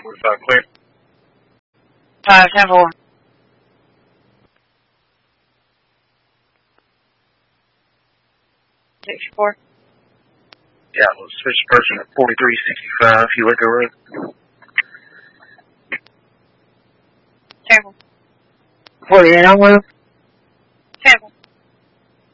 45 clear. 5-10-4. Four. Yeah, we'll switch person at 4365 Helica Road. Careful. 48 on